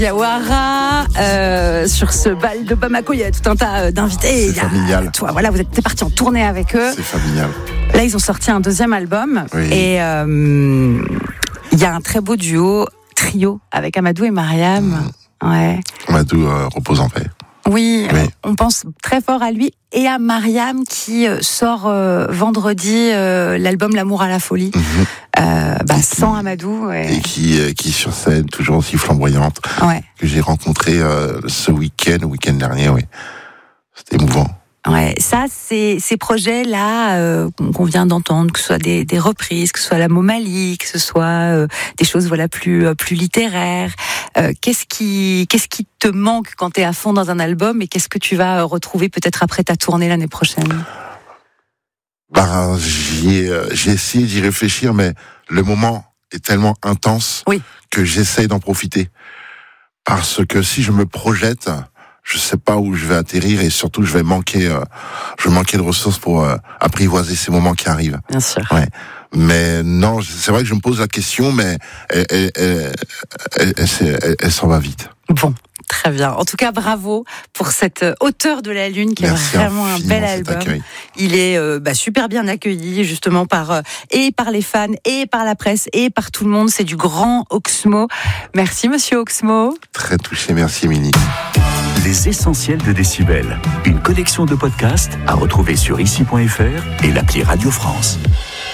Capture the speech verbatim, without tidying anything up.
Yawara, euh, sur ce bal de Bamako, il y a tout un tas d'invités. C'est familial. Toi, voilà, vous êtes parti en tournée avec eux. C'est familial. Là, ils ont sorti un deuxième album. Oui. Et euh, il y a un très beau duo, trio, avec Amadou et Mariam. Mmh. Ouais. Amadou euh, repose en paix. Oui, oui, on pense très fort à lui et à Mariam qui sort euh, vendredi euh, l'album L'amour à la folie, mmh. euh, bah, qui, sans Amadou. Et, et qui, euh, qui sur scène, toujours aussi flamboyante, ouais. que j'ai rencontré euh, ce week-end, le week-end dernier, oui. C'était émouvant. Ouais, ça, c'est ces projets-là euh, qu'on vient d'entendre, que ce soit des, des reprises, que ce soit la Momali, que ce soit euh, des choses voilà plus euh, plus littéraires. Euh, qu'est-ce qui qu'est-ce qui te manque quand t'es à fond dans un album et qu'est-ce que tu vas retrouver peut-être après ta tournée l'année prochaine? Bah, j'ai j'ai essayé d'y réfléchir, mais le moment est tellement intense oui. que j'essaye d'en profiter. Parce que si je me projette, je sais pas où je vais atterrir et surtout je vais manquer, euh, je vais manquer de ressources pour euh, apprivoiser ces moments qui arrivent. Bien sûr. Ouais. Mais non, c'est vrai que je me pose la question, mais elle, elle, elle, elle, elle, elle, elle s'en va vite. Bon. Très bien. En tout cas, bravo pour cette Hauteur de la Lune qui Merci est vraiment un bel album. Il est euh, bah, super bien accueilli justement par euh, et par les fans et par la presse et par tout le monde. C'est du grand Oxmo. Merci Monsieur Oxmo. Très touché, merci Émilie. Les essentiels de Décibel, une collection de podcasts à retrouver sur ici point f r et l'appli Radio France.